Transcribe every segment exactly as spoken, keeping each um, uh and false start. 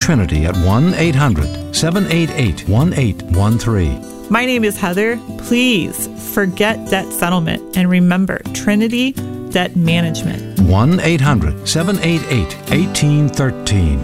Trinity at one eight hundred seven eight eight one eight one three. My name is Heather. Please forget debt settlement and remember Trinity Debt Management. one eight hundred seven eight eight one eight one three.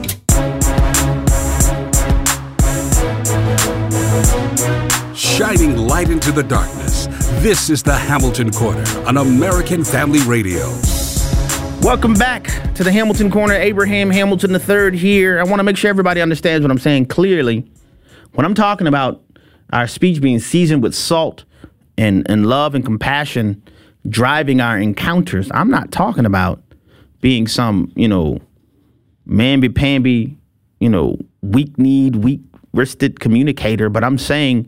Shining light into the darkness. This is the Hamilton Corner on American Family Radio. Welcome back to the Hamilton Corner. Abraham Hamilton the third here. I want to make sure everybody understands what I'm saying clearly. When I'm talking about our speech being seasoned with salt and, and love and compassion driving our encounters, I'm not talking about being some, you know, mamby-pamby, you know, weak-kneed, weak-wristed communicator, but I'm saying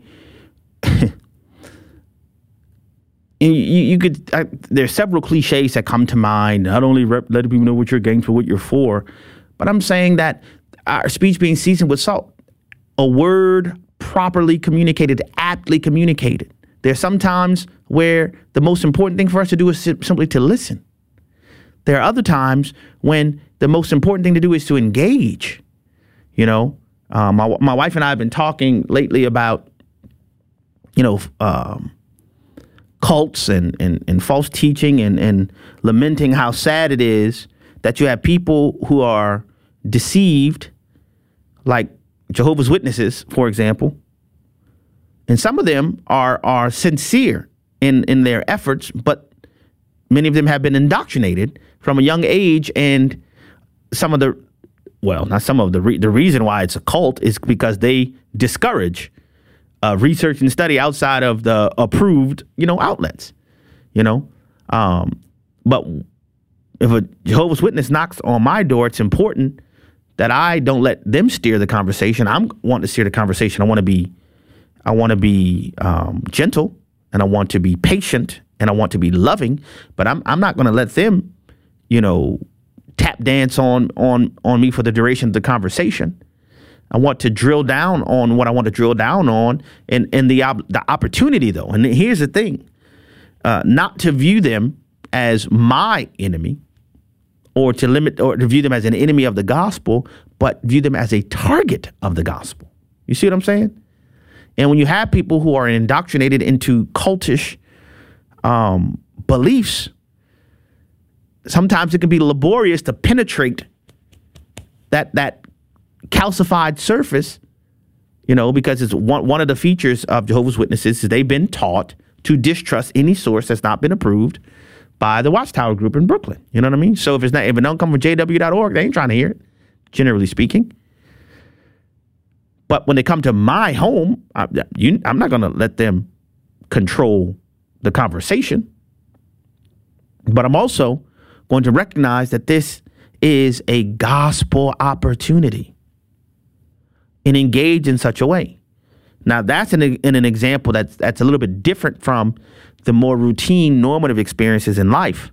you, you could, I, there's several cliches that come to mind. Not only rep, letting people know what you're against, but what you're for. But I'm saying that our speech being seasoned with salt, a word properly communicated, aptly communicated. There's some times where the most important thing for us to do is simply to listen. There are other times when the most important thing to do is to engage. You know, um, my, my wife and I have been talking lately about, you know, um, cults and, and, and false teaching and, and lamenting how sad it is that you have people who are deceived, like Jehovah's Witnesses, for example. And some of them are are sincere in, in their efforts, but many of them have been indoctrinated from a young age. And some of the, well, not some of the, re- the reason why it's a cult is because they discourage Uh, research and study outside of the approved, you know, outlets, you know. Um, but if a Jehovah's Witness knocks on my door, it's important that I don't let them steer the conversation. I'm want to steer the conversation. I want to be, I want to be um, gentle, and I want to be patient, and I want to be loving. But I'm I'm not going to let them, you know, tap dance on on on me for the duration of the conversation. I want to drill down on what I want to drill down on, and, and the the opportunity, though. And here's the thing, uh, not to view them as my enemy or to limit or to view them as an enemy of the gospel, but view them as a target of the gospel. You see what I'm saying? And when you have people who are indoctrinated into cultish um, beliefs, sometimes it can be laborious to penetrate that that calcified surface, you know, because it's one, one of the features of Jehovah's Witnesses is they've been taught to distrust any source that's not been approved by the Watchtower Group in Brooklyn. You know what I mean? So if it's not, if it don't come from J W dot org, they ain't trying to hear it, generally speaking. But when they come to my home, I, you, I'm not going to let them control the conversation. But I'm also going to recognize that this is a gospel opportunity and engage in such a way. Now, that's an, in an example that's, that's a little bit different from the more routine normative experiences in life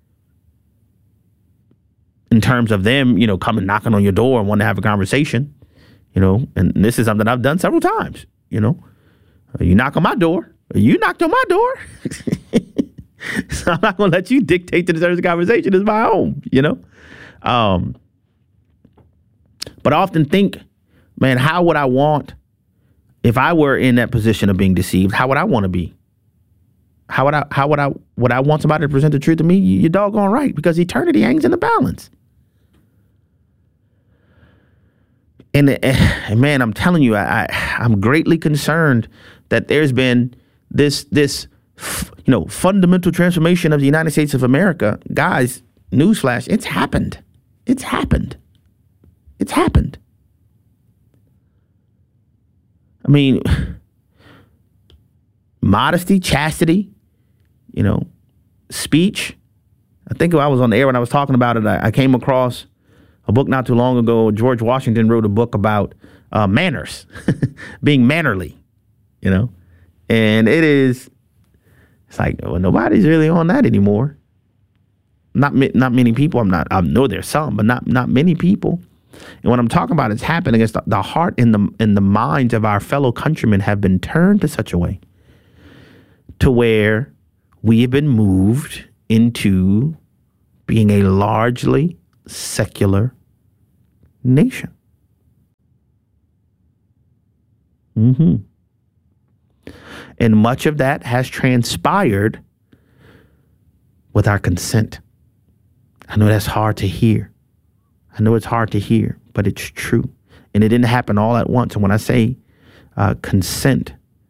in terms of them, you know, coming knocking on your door and wanting to have a conversation, you know, and this is something I've done several times, you know. You knock on my door, you knocked on my door. So I'm not going to let you dictate to the terms of the conversation. It's my home, you know. Um, but I often think, man, how would I want, if I were in that position of being deceived, how would I want to be? How would I, how would I, would I want somebody to present the truth to me? You're doggone right, because eternity hangs in the balance. And, and man, I'm telling you, I, I, I'm greatly concerned that there's been this, this, you know, fundamental transformation of the United States of America. Guys, newsflash, it's happened. It's happened. It's happened. I mean, modesty, chastity, you know, speech. I think I was on the air when I was talking about it. I, I came across a book not too long ago. George Washington wrote a book about uh, manners, being mannerly, you know, and it is, it's like, well, nobody's really on that anymore. Not not many people. I'm not. I know there's some, but not not many people. And what I'm talking about is happening is the, the heart and the and the minds of our fellow countrymen have been turned to such a way to where we have been moved into being a largely secular nation. Mm-hmm. And much of that has transpired with our consent. I know that's hard to hear. I know it's hard to hear, but it's true. And it didn't happen all at once. And when I say uh, consent,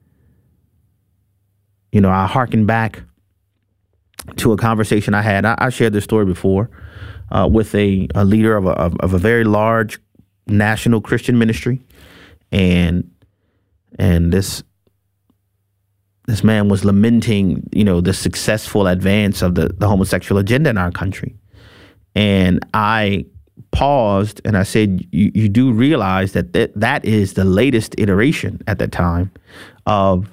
you know, I hearken back to a conversation I had. I, I shared this story before uh, with a, a leader of a, of, of a very large national Christian ministry. And and this this man was lamenting, you know, the successful advance of the, the homosexual agenda in our country. And I paused and I said, you, you do realize that th- that is the latest iteration at that time of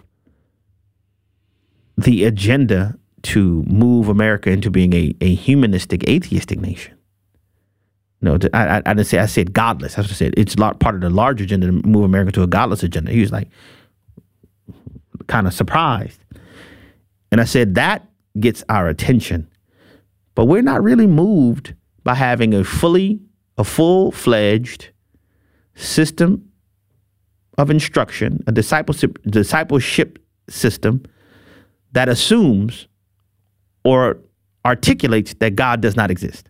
the agenda to move America into being a, a humanistic, atheistic nation. No, I, I, I didn't say, I said godless. That's what I said. It's lot, part of the larger agenda to move America to a godless agenda. He was like kind of surprised. And I said, that gets our attention. But we're not really moved by having a fully, a full-fledged system of instruction, a discipleship, discipleship system that assumes or articulates that God does not exist.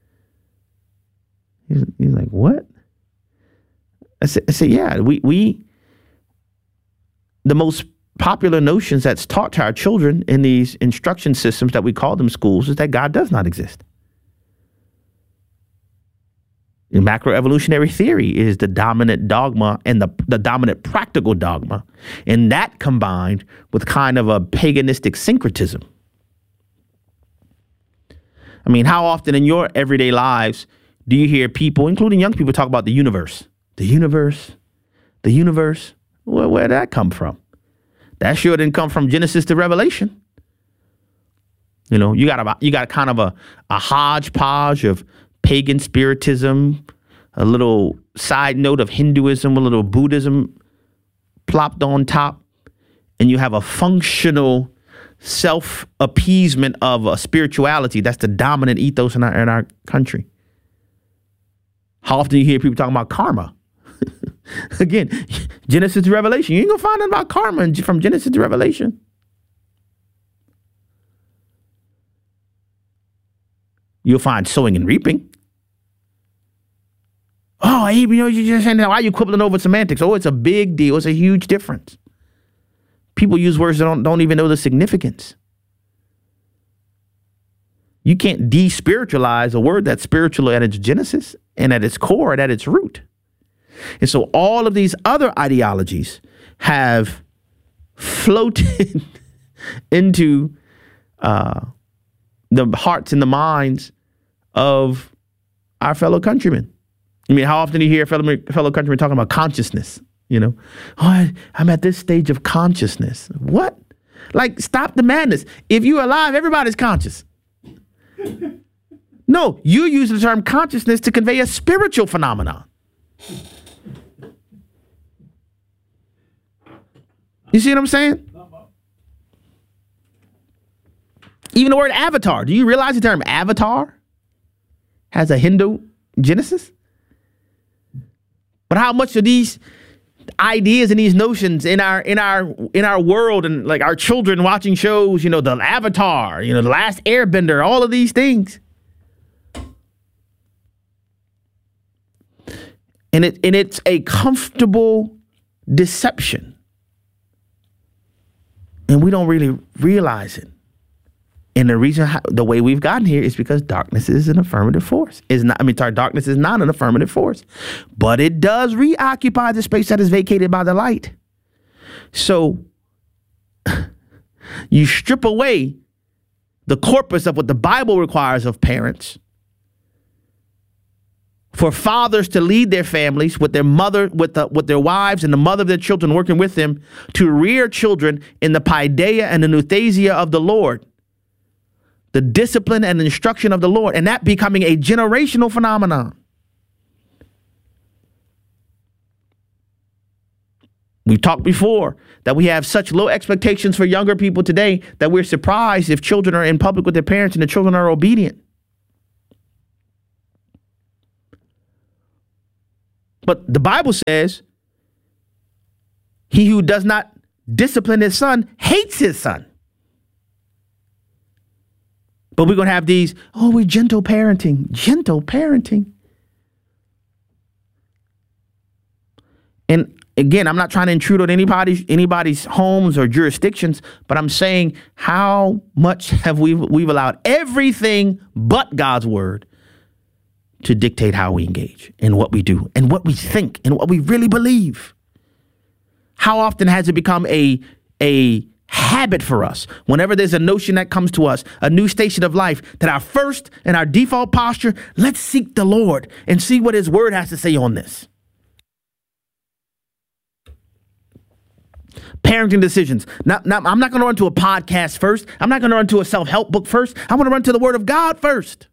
He's, he's like, what? I said, I said, yeah, we, we, the most popular notions that's taught to our children in these instruction systems that we call them schools is that God does not exist. In macroevolutionary theory is the dominant dogma and the, the dominant practical dogma. And that combined with kind of a paganistic syncretism. I mean, how often in your everyday lives do you hear people, including young people, talk about the universe? The universe, the universe. Well, where did that come from? That sure didn't come from Genesis to Revelation. You know, you got a, you got kind of a, a hodgepodge of pagan spiritism, a little side note of Hinduism, a little Buddhism plopped on top, and you have a functional self-appeasement of a spirituality that's the dominant ethos in our, in our country. How often do you hear people talking about karma? Again, Genesis to Revelation. You ain't gonna find out about karma from Genesis to Revelation. You'll find sowing and reaping. Oh, you know, you're just saying that. Why are you quibbling over semantics? Oh, it's a big deal. It's a huge difference. People use words that don't, don't even know the significance. You can't de-spiritualize a word that's spiritual at its genesis and at its core and at its root. And so all of these other ideologies have floated into uh, the hearts and the minds of our fellow countrymen. I mean, how often do you hear fellow, fellow countrymen talking about consciousness? You know, oh, I, I'm at this stage of consciousness. What? Like, stop the madness. If you're alive, everybody's conscious. No, you use the term consciousness to convey a spiritual phenomenon. You see what I'm saying? Even the word avatar. Do you realize the term avatar has a Hindu genesis? But how much of these ideas and these notions in our in our in our world and like our children watching shows, you know, the Avatar, you know, the Last Airbender, all of these things. And it and it's a comfortable deception. And we don't really realize it. And the reason how, the way we've gotten here is because darkness is an affirmative force. Is not I mean sorry, darkness is not an affirmative force. But it does reoccupy the space that is vacated by the light. So you strip away the corpus of what the Bible requires of parents. For fathers to lead their families with their mother, with the, with their wives and the mother of their children working with them to rear children in the paideia and the nouthesia of the Lord. The discipline and instruction of the Lord, and that becoming a generational phenomenon. We've talked before that we have such low expectations for younger people today that we're surprised if children are in public with their parents and the children are obedient. But the Bible says He who does not discipline his son hates his son. But we're going to have these, oh, we're gentle parenting, gentle parenting. And again, I'm not trying to intrude on anybody's anybody's homes or jurisdictions, but I'm saying how much have we we've allowed everything but God's word to dictate how we engage and what we do and what we think and what we really believe. How often has it become a a habit for us whenever there's a notion that comes to us, a new station of life, that our first and our default posture, let's seek the Lord and see what his word has to say on this. Parenting decisions. Now, now, I'm not going to run to a podcast first. I'm not going to run to a self-help book first. I want to run to the word of God first.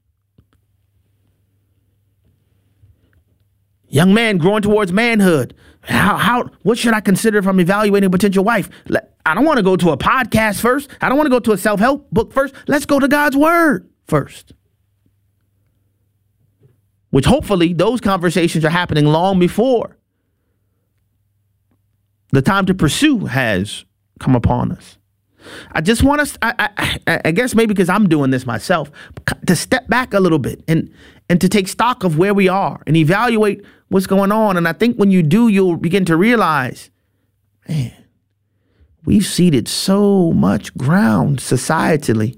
Young man growing towards manhood. How, how, what should I consider if I'm evaluating a potential wife? I don't want to go to a podcast first. I don't want to go to a self-help book first. Let's go to God's word first. Which hopefully those conversations are happening long before the time to pursue has come upon us. I just want us, I, I, I guess maybe because I'm doing this myself, to step back a little bit and, and to take stock of where we are and evaluate what's going on. And I think when you do, you'll begin to realize, man, we've ceded so much ground societally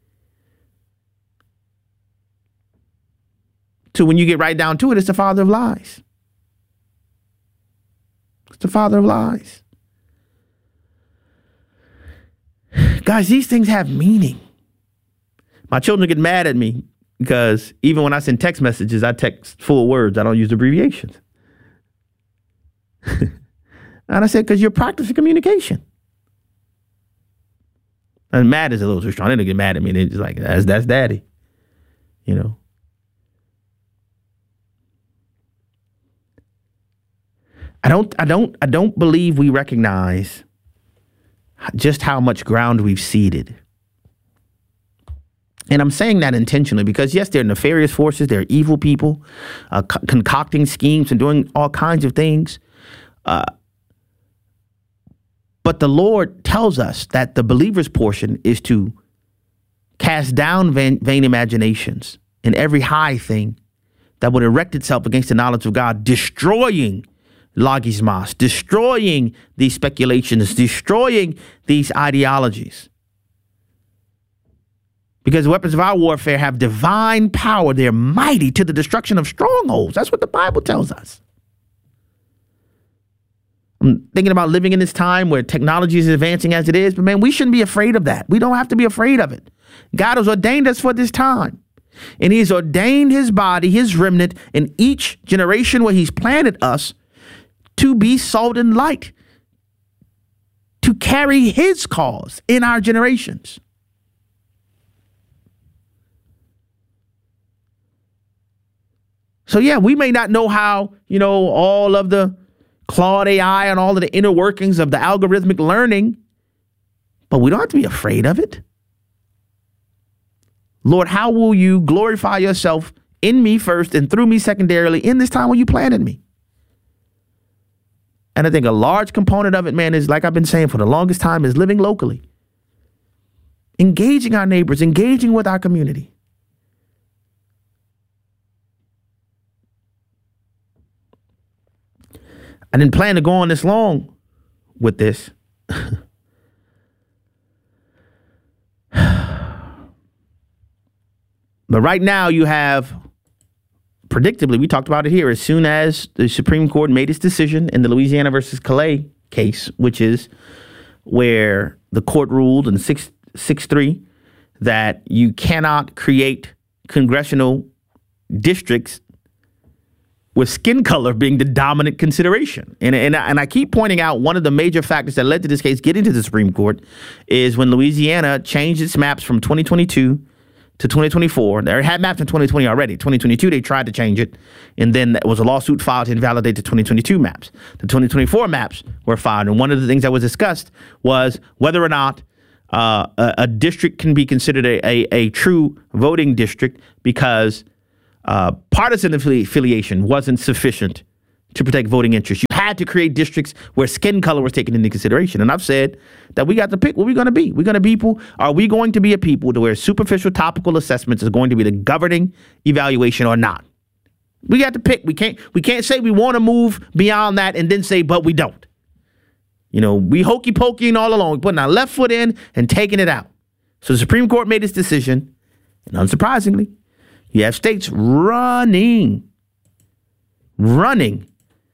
to, when you get right down to it, it's the father of lies. It's the father of lies. Guys, these things have meaning. My children get mad at me because even when I send text messages, I text full words. I don't use abbreviations. And I said, because you're practicing communication. And mad is a little too strong. They don't get mad at me. They're just like, that's, that's daddy. You know? I don't, I don't, I don't believe we recognize just how much ground we've ceded. And I'm saying that intentionally because, yes, there are nefarious forces. There are evil people uh, co- concocting schemes and doing all kinds of things. Uh, but the Lord tells us that the believer's portion is to cast down vain, vain imaginations and every high thing that would erect itself against the knowledge of God, destroying logismos, destroying these speculations, destroying these ideologies. Because the weapons of our warfare have divine power. They're mighty to the destruction of strongholds. That's what the Bible tells us. I'm thinking about living in this time where technology is advancing as it is, but man, we shouldn't be afraid of that. We don't have to be afraid of it. God has ordained us for this time. And he's ordained his body, his remnant, in each generation where he's planted us to be salt and light, to carry his cause in our generations. So, yeah, we may not know how, you know, all of the Claude A I and all of the inner workings of the algorithmic learning, but we don't have to be afraid of it. Lord, how will you glorify yourself in me first and through me secondarily in this time when you planted me? And I think a large component of it, man, is, like I've been saying for the longest time, is living locally. Engaging our neighbors, engaging with our community. I didn't plan to go on this long with this. But right now you have, predictably, we talked about it here, as soon as the Supreme Court made its decision in the Louisiana versus Calais case, which is where the court ruled in six three that you cannot create congressional districts with skin color being the dominant consideration. And, and, and I keep pointing out one of the major factors that led to this case getting to the Supreme Court is when Louisiana changed its maps from twenty twenty-two to twenty twenty-four. They had maps in twenty twenty already. twenty twenty-two, they tried to change it. And then there was a lawsuit filed to invalidate the twenty twenty-two maps. The twenty twenty-four maps were filed. And one of the things that was discussed was whether or not uh, a, a district can be considered a, a, a true voting district because uh, partisan affili- affiliation wasn't sufficient to protect voting interests. You had had to create districts where skin color was taken into consideration. And I've said that we got to pick what we're going to be. We're going to be people. Are we going to be a people to where superficial topical assessments is going to be the governing evaluation or not? We got to pick. We can't. We can't say we want to move beyond that and then say, but we don't. You know, we hokey pokeying all along, putting our left foot in and taking it out. So the Supreme Court made its decision, and unsurprisingly, you have states running, running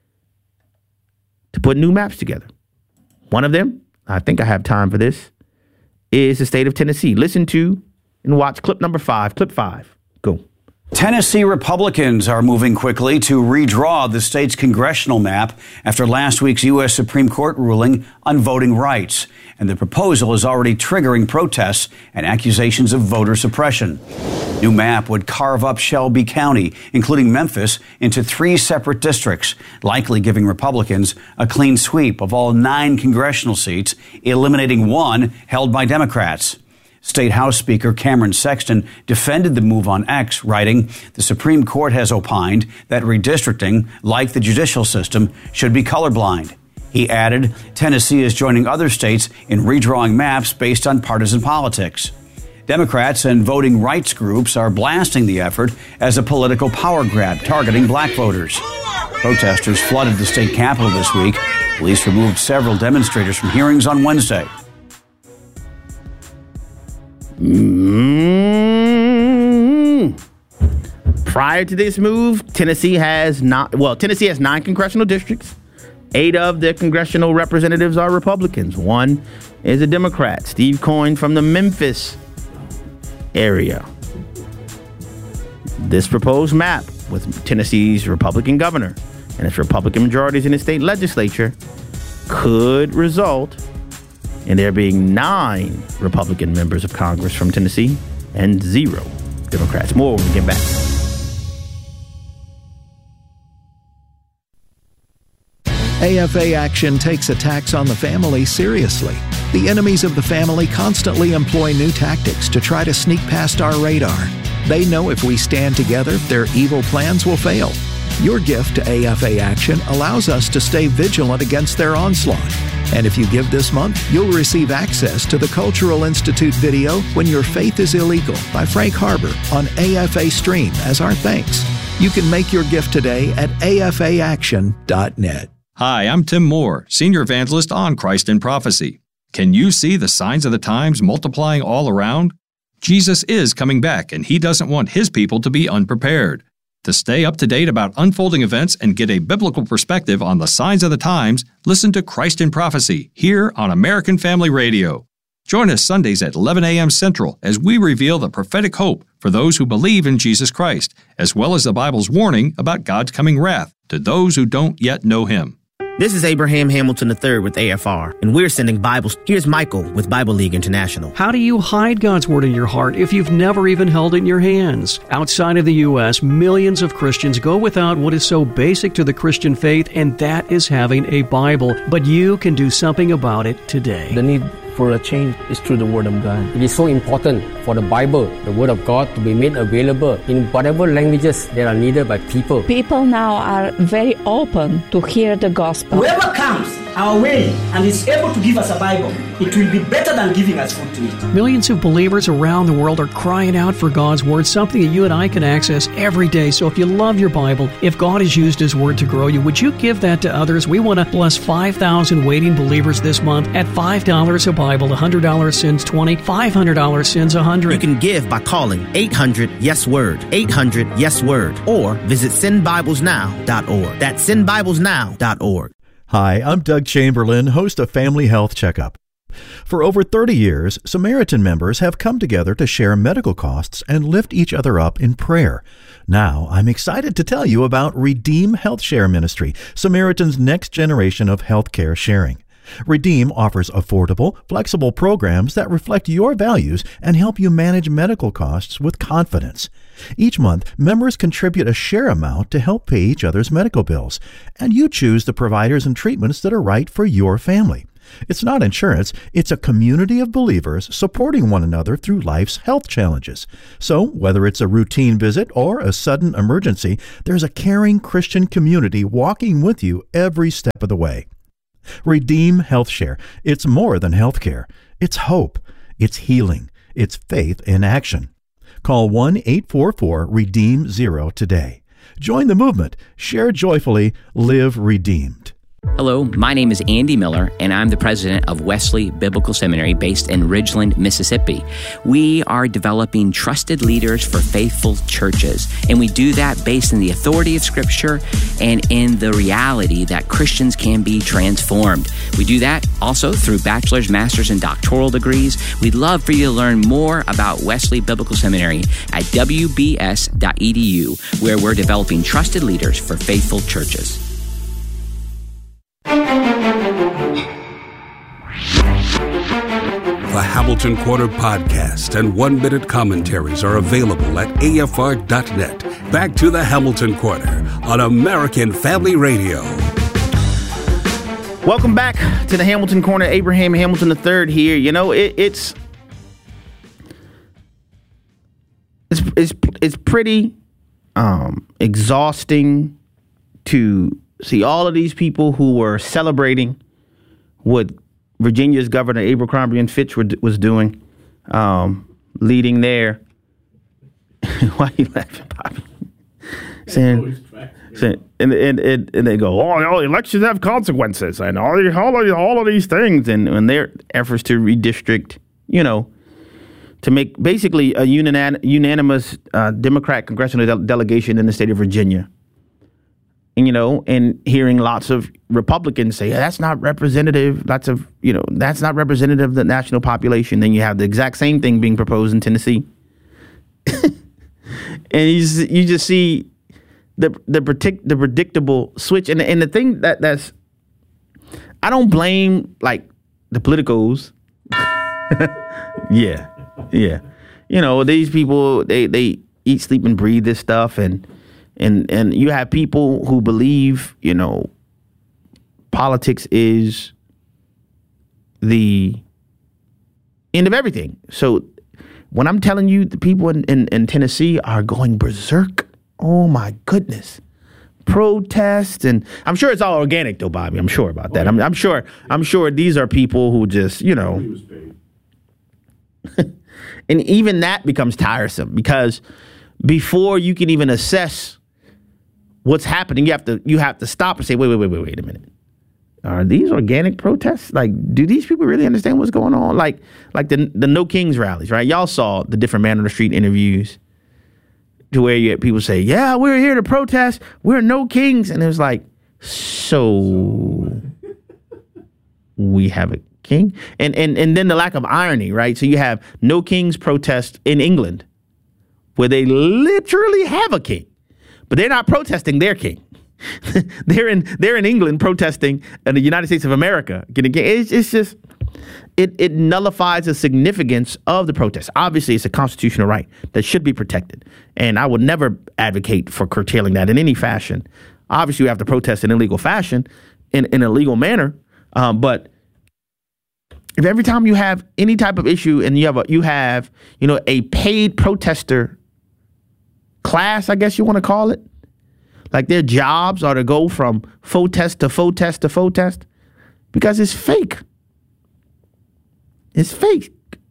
to put new maps together. One of them, I think I have time for this, is the state of Tennessee. Listen to and watch clip number five. Clip five. Go. Tennessee Republicans are moving quickly to redraw the state's congressional map after last week's U S Supreme Court ruling on voting rights. And the proposal is already triggering protests and accusations of voter suppression. New map would carve up Shelby County, including Memphis, into three separate districts, likely giving Republicans a clean sweep of all nine congressional seats, eliminating one held by Democrats. State House Speaker Cameron Sexton defended the move on X, writing, "The Supreme Court has opined that redistricting, like the judicial system, should be colorblind." He added, Tennessee is joining other states in redrawing maps based on partisan politics. Democrats and voting rights groups are blasting the effort as a political power grab targeting black voters. Protesters flooded the state capitol this week. Police removed several demonstrators from hearings on Wednesday. Mm. Prior to this move, Tennessee has not. Well, Tennessee has nine congressional districts. Eight of the congressional representatives are Republicans. One is a Democrat, Steve Coyne from the Memphis area. This proposed map with Tennessee's Republican governor and its Republican majorities in the state legislature could result in there being nine Republican members of Congress from Tennessee and zero Democrats. More when we get back. A F A Action takes attacks on the family seriously. The enemies of the family constantly employ new tactics to try to sneak past our radar. They know if we stand together, their evil plans will fail. Your gift to A F A Action allows us to stay vigilant against their onslaught. And if you give this month, you'll receive access to the Cultural Institute video When Your Faith is Illegal by Frank Harbor on A F A Stream as our thanks. You can make your gift today at A F A action dot net. Hi, I'm Tim Moore, Senior Evangelist on Christ in Prophecy. Can you see the signs of the times multiplying all around? Jesus is coming back, and He doesn't want His people to be unprepared. To stay up to date about unfolding events and get a biblical perspective on the signs of the times, listen to Christ in Prophecy here on American Family Radio. Join us Sundays at eleven a.m. Central as we reveal the prophetic hope for those who believe in Jesus Christ, as well as the Bible's warning about God's coming wrath to those who don't yet know Him. This is Abraham Hamilton the third with A F R, and we're sending Bibles. Here's Michael with Bible League International. How do you hide God's Word in your heart if you've never even held it in your hands? Outside of the U S, millions of Christians go without what is so basic to the Christian faith, and that is having a Bible. But you can do something about it today. The need for a change is through the Word of God. It is so important for the Bible, the Word of God, to be made available in whatever languages that are needed by people. People now are very open to hear the gospel. Whoever comes our way and is able to give us a Bible, it will be better than giving us food to eat. Millions of believers around the world are crying out for God's Word, something that you and I can access every day. So if you love your Bible, if God has used His Word to grow you, would you give that to others? We want to bless five thousand waiting believers this month at five dollars a Bible. one hundred dollars sends twenty, five hundred dollars sends one hundred. You can give by calling eight hundred yes word, eight hundred yes word, or visit send bibles now dot org. That's send bibles now dot org. Hi, I'm Doug Chamberlain, host of Family Health Checkup. For over thirty years, Samaritan members have come together to share medical costs and lift each other up in prayer. Now, I'm excited to tell you about Redeem Health Share Ministry, Samaritan's next generation of healthcare sharing. Redeem offers affordable, flexible programs that reflect your values and help you manage medical costs with confidence. Each month, members contribute a share amount to help pay each other's medical bills, and you choose the providers and treatments that are right for your family. It's not insurance, it's a community of believers supporting one another through life's health challenges. So, whether it's a routine visit or a sudden emergency, there's a caring Christian community walking with you every step of the way. Redeem HealthShare. It's more than healthcare. It's hope. It's healing. It's faith in action. Call one eight four four REDEEM zero today. Join the movement. Share joyfully. Live redeemed. Hello, my name is Andy Miller, and I'm the president of Wesley Biblical Seminary based in Ridgeland, Mississippi. We are developing trusted leaders for faithful churches, and we do that based in the authority of Scripture and in the reality that Christians can be transformed. We do that also through bachelor's, master's, and doctoral degrees. We'd love for you to learn more about Wesley Biblical Seminary at w b s dot e d u, where we're developing trusted leaders for faithful churches. The Hamilton Quarter podcast and one-minute commentaries are available at a f r dot net. Back to the Hamilton Quarter on American Family Radio. Welcome back to the Hamilton Corner. Abraham Hamilton the third here. You know, it, it's it's it's it's pretty um, exhausting to see all of these people who were celebrating what Virginia's Governor Abercrombie and Fitch were, was doing, um, leading there. Why are you laughing, Bobby? Saying, saying and, and, and, and they go, oh, all elections have consequences, and all, all, of, all of these things, and, and their efforts to redistrict, you know, to make basically a unan- unanimous uh, Democrat congressional de- delegation in the state of Virginia. And, you know, and hearing lots of Republicans say, that's not representative. Lots of, you know, that's not representative of the national population. Then you have the exact same thing being proposed in Tennessee. And you just, you just see the the predict, the predictable switch. And, and the thing that that's, I don't blame, like, the politicos. yeah, yeah. You know, these people, they, they eat, sleep, and breathe this stuff. And, And and you have people who believe, you know, politics is the end of everything. So when I'm telling you the people in, in, in Tennessee are going berserk, oh, my goodness. Protests. And I'm sure it's all organic, though, Bobby. I'm sure about that. I'm, I'm sure I'm sure these are people who just, you know. And even that becomes tiresome because before you can even assess what's happening, you have to you have to stop and say, wait, wait, wait, wait, wait a minute. Are these organic protests? Like, do these people really understand what's going on? Like, like the the No Kings rallies, right? Y'all saw the different man on the street interviews to where you had people say, yeah, we're here to protest. We're No Kings. And it was like, so we have a king? And, and, and then the lack of irony, right? So you have No Kings protest in England where they literally have a king. But they're not protesting their king. they're in they're in England protesting in the United States of America. It's, it's just it it nullifies the significance of the protest. Obviously, it's a constitutional right that should be protected, and I would never advocate for curtailing that in any fashion. Obviously, you have to protest in illegal fashion, in in a legal manner. Um, but if every time you have any type of issue and you have a, you have you know a paid protester class, I guess you want to call it, like their jobs are to go from faux test to faux test to faux test because it's fake. It's fake.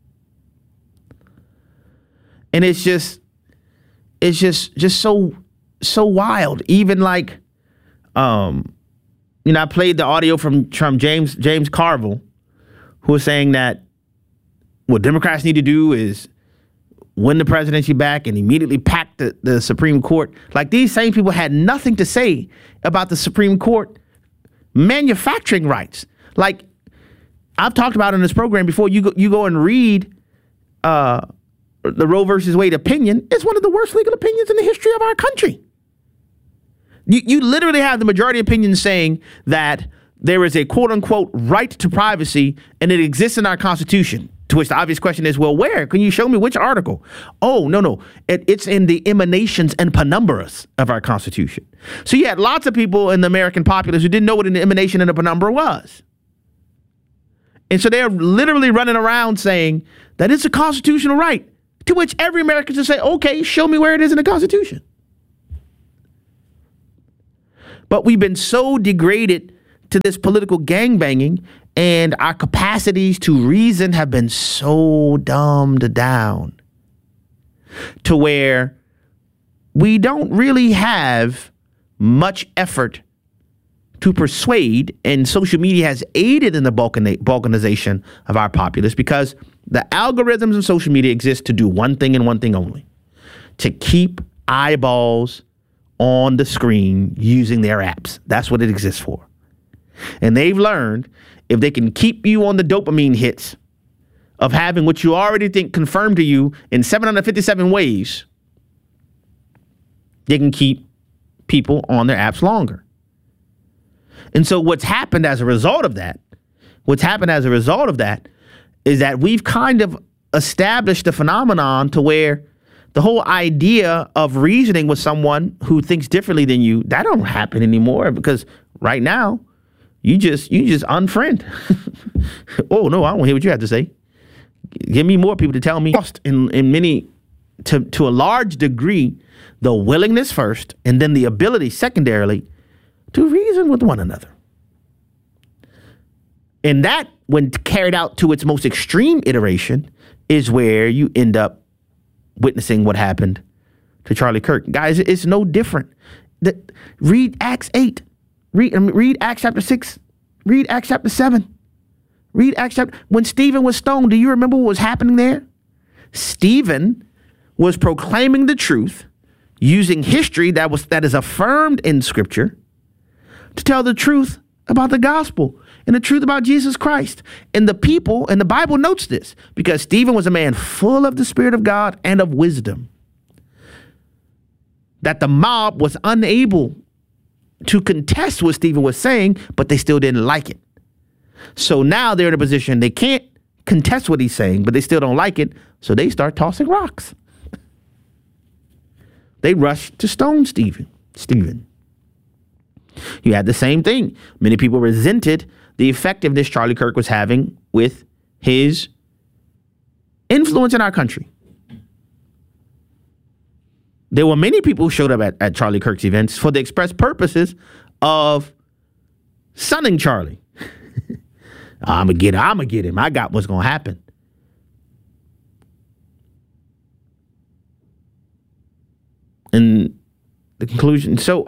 And it's just, it's just, just so, so wild. Even like, um, you know, I played the audio from, from James, James Carville, who was saying that what Democrats need to do is win the presidency back and immediately pack the, the Supreme Court. Like these same people had nothing to say about the Supreme Court manufacturing rights. Like I've talked about in this program before, you go, you go and read uh, the Roe versus Wade opinion. It's one of the worst legal opinions in the history of our country. You, you literally have the majority opinion saying that there is a quote unquote right to privacy and it exists in our Constitution. To which the obvious question is, well, where? Can you show me which article? Oh, no, no. It, it's in the emanations and penumbras of our Constitution. So you had lots of people in the American populace who didn't know what an emanation and a penumbra was. And so they're literally running around saying that it's a constitutional right, to which every American should say, okay, show me where it is in the Constitution. But we've been so degraded to this political gangbanging, and our capacities to reason have been so dumbed down to where we don't really have much effort to persuade, and social media has aided in the balkana- balkanization of our populace, because the algorithms in social media exist to do one thing and one thing only: to keep eyeballs on the screen using their apps. That's what it exists for. And they've learned if they can keep you on the dopamine hits of having what you already think confirmed to you in seven hundred fifty-seven ways, they can keep people on their apps longer. And so what's happened as a result of that, what's happened as a result of that is that we've kind of established a phenomenon to where the whole idea of reasoning with someone who thinks differently than you, that don't happen anymore, because right now you just you just unfriend. Oh no, I don't want to hear what you have to say. Give me more people to tell me. In in many, to to a large degree, the willingness first, and then the ability secondarily to reason with one another. And that, when carried out to its most extreme iteration, is where you end up witnessing what happened to Charlie Kirk. Guys, it's no different. The, read Acts eight. Read, read Acts chapter six. Read Acts chapter seven. Read Acts chapter... When Stephen was stoned, do you remember what was happening there? Stephen was proclaiming the truth, using history that was that is affirmed in Scripture, to tell the truth about the gospel and the truth about Jesus Christ. And the people, and the Bible notes this, because Stephen was a man full of the Spirit of God and of wisdom, that the mob was unable to contest what Stephen was saying, but they still didn't like it. So now they're in a position they can't contest what he's saying, but they still don't like it, so they start tossing rocks. They rush to stone Stephen. Stephen. You had the same thing. Many people resented the effectiveness Charlie Kirk was having with his influence in our country. There were many people who showed up at, at Charlie Kirk's events for the express purposes of sunning Charlie. I'm going to get him. I'm going to get him. I got what's going to happen. And the conclusion. So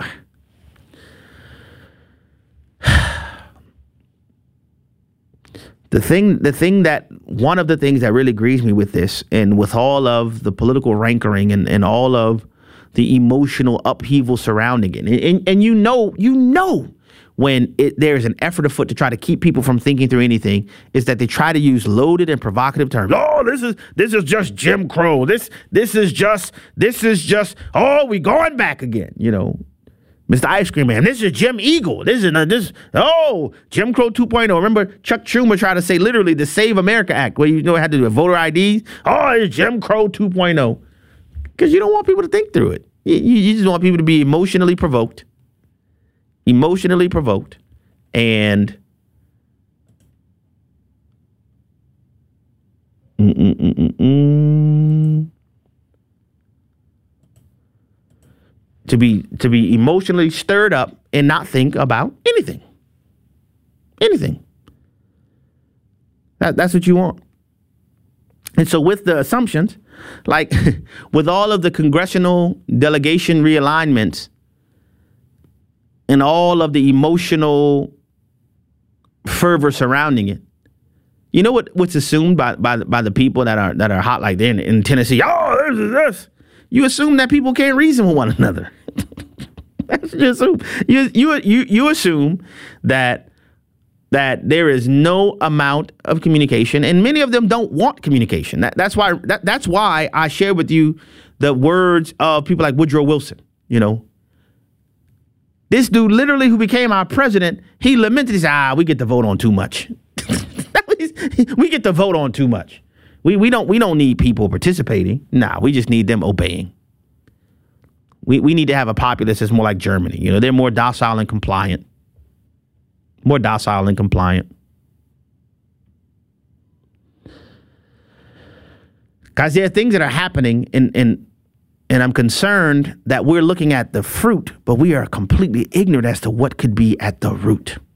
the thing, the thing that one of the things that really grieves me with this, and with all of the political rancor and, and all of the emotional upheaval surrounding it, and, and, and you know, you know, when it, there's an effort afoot to try to keep people from thinking through anything, is that they try to use loaded and provocative terms. Oh, this is this is just Jim Crow. This this is just this is just oh, we going back again. You know, Mister Ice Cream Man. This is Jim Eagle. This is uh, this. Oh, Jim Crow two point oh. Remember Chuck Schumer tried to say literally the Save America Act, where you know had to do a voter I Ds. Oh, it's Jim Crow two point oh, because you don't want people to think through it. You, you just want people to be emotionally provoked. Emotionally provoked, and Mm-mm-mm-mm. to be to be emotionally stirred up and not think about anything, anything. That, that's what you want. And so, with the assumptions, like with all of the congressional delegation realignments, and all of the emotional fervor surrounding it, you know what? What's assumed by by by the people that are that are hot like they're in, in Tennessee? Oh, this is this. You assume that people can't reason with one another. That's what you assume. You you you you assume that that there is no amount of communication, and many of them don't want communication. That, that's why that, that's why I share with you the words of people like Woodrow Wilson. You know. This dude, literally, who became our president, he lamented, he said, ah, we get to vote on too much. We get to vote on too much. We we don't we don't need people participating. Nah, we just need them obeying. We we need to have a populace that's more like Germany. You know, they're more docile and compliant. More docile and compliant. Guys, there are things that are happening in, in and I'm concerned that we're looking at the fruit, but we are completely ignorant as to what could be at the root.